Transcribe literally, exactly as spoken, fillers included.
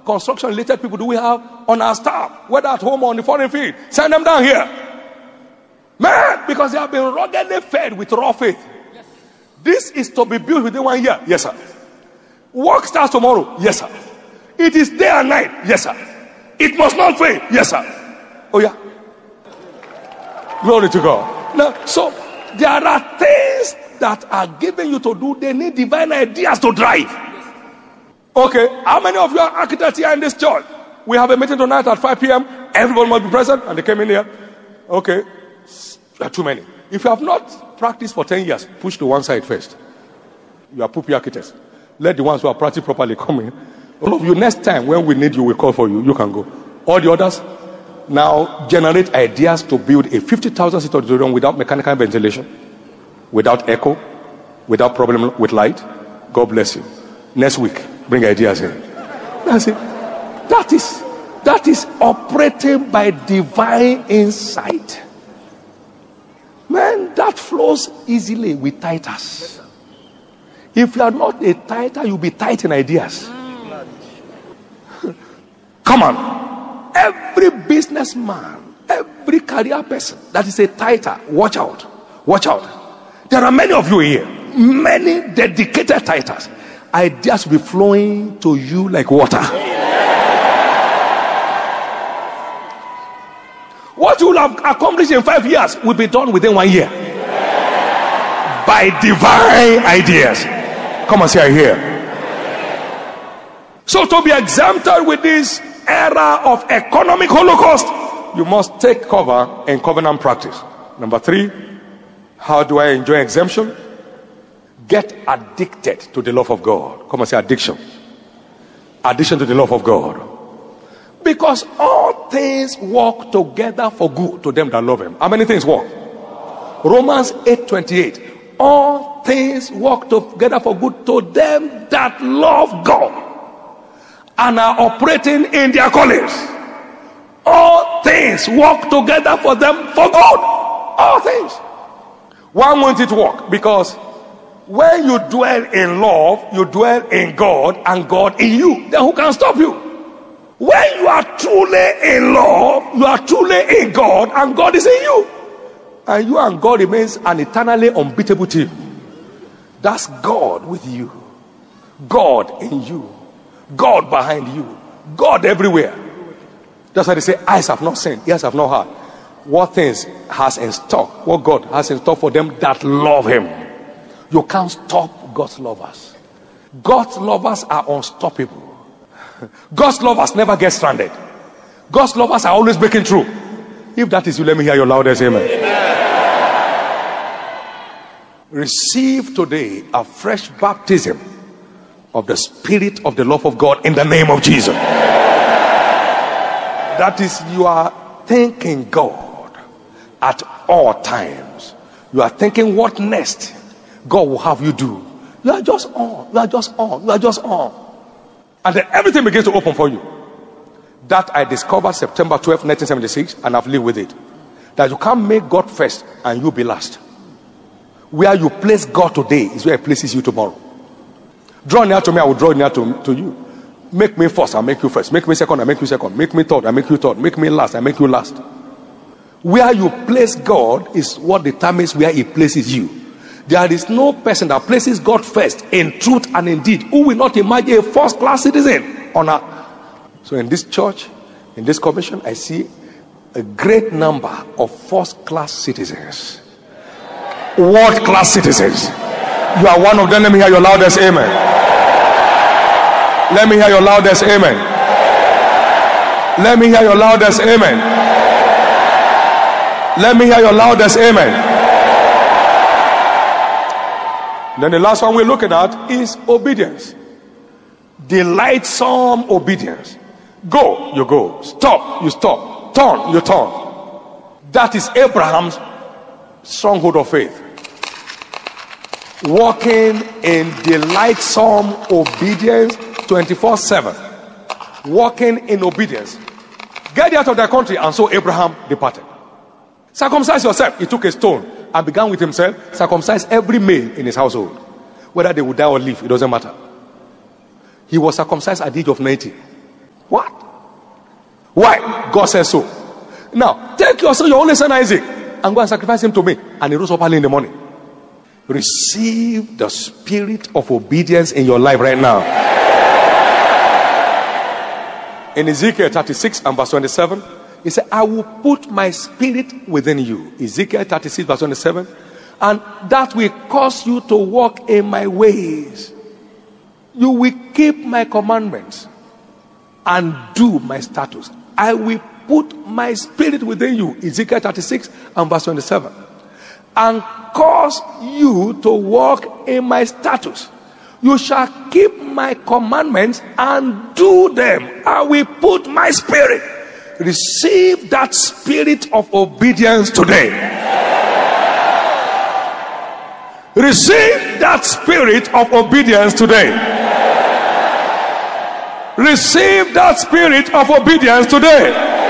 construction related people do we have on our staff, whether at home or on the foreign field? Send them down here. Man, because they have been ruggedly fed with raw faith. Yes. This is to be built within one year. Yes, sir. Work starts tomorrow. Yes, sir. It is day and night. Yes, sir. It must not fail. Yes, sir. Oh, yeah. Glory to God. Now, so there are things that are given you to do. They need divine ideas to drive. Okay, how many of you are architects here in this church? We have a meeting tonight at five p.m. Everyone must be present, and they came in here. Okay, there are too many. If you have not practiced for ten years, push to one side first. You are poopy architects. Let the ones who are practiced properly come in. All of you, next time when we need you, we'll call for you. You can go. All the others, now generate ideas to build a fifty thousand seat auditorium without mechanical ventilation, without echo, without problem with light. God bless you. Next week, bring ideas in. That's it. That is, that is operating by divine insight. Man, that flows easily with titers. If you are not a titer, you'll be tight in ideas. Come on. Every businessman, every career person that is a titer, watch out. Watch out. There are many of you here. Many dedicated titers. Ideas will be flowing to you like water. What you will have accomplished in five years will be done within one year. By divine ideas. Come and say, I hear. So to be exempted with this era of economic holocaust, you must take cover in covenant practice. Number three, how do I enjoy exemption? Get addicted to the love of God. Come and say addiction. Addiction to the love of God. Because all things work together for good to them that love him. How many things work? Romans eight twenty-eight. All things work together for good to them that love God and are operating in their callings. All things work together for them for good. All things. Why won't it work? Because when you dwell in love, you dwell in God and God in you. Then who can stop you? When you are truly in love, you are truly in God and God is in you. And you and God remains an eternally unbeatable team. That's God with you. God in you. God behind you. God everywhere. That's why they say eyes have not seen, ears have not heard. What things has in stock, what God has in stock for them that love him. You can't stop God's lovers. God's lovers are unstoppable. God's lovers never get stranded. God's lovers are always breaking through. If that is you, let me hear your loudest amen. Amen. Receive today a fresh baptism of the spirit of the love of God in the name of Jesus. That is, you are thanking God at all times. You are thinking what next God will have you do. You are just on. You are just on. You are just on. And then everything begins to open for you. That I discovered September twelfth, nineteen seventy-six, and I've lived with it. That you can't make God first and you be last. Where you place God today is where he places you tomorrow. Draw near to me, I will draw near to, to you. Make me first, I'll make you first. Make me second, I'll make you second. Make me third, I'll make you third. Make me last, I'll make you last. Where you place God is what determines where he places you. There is no person that places God first in truth and in deed who will not imagine a first class citizen on earth. So in this church, in this commission, I see a great number of first class citizens. World class citizens. You are one of them. Let me hear your loudest amen. Let me hear your loudest amen. Let me hear your loudest amen. Let me hear your loudest amen. Then the last one we're looking at is obedience. Delightsome obedience. Go, you go. Stop, you stop. Turn, you turn. That is Abraham's stronghold of faith. Walking in delightsome obedience twenty-four seven. Walking in obedience. Get out of their country, and so Abraham departed. Circumcise yourself. He took a stone and began with himself. Circumcise every male in his household. Whether they would die or live, it doesn't matter. He was circumcised at the age of ninety. What? Why? God says so. Now, take your son, your only son Isaac, and go and sacrifice him to me. And he rose up early in the morning. Receive the spirit of obedience in your life right now. In Ezekiel thirty-six and verse twenty-seven, he said, I will put my spirit within you. Ezekiel thirty-six verse twenty-seven. And that will cause you to walk in my ways. You will keep my commandments and do my statutes. I will put my spirit within you. Ezekiel thirty-six and verse twenty-seven. And cause you to walk in my statutes. You shall keep my commandments and do them. I will put my spirit. Receive that spirit of obedience today. Receive that spirit of obedience today. Receive that spirit of obedience today.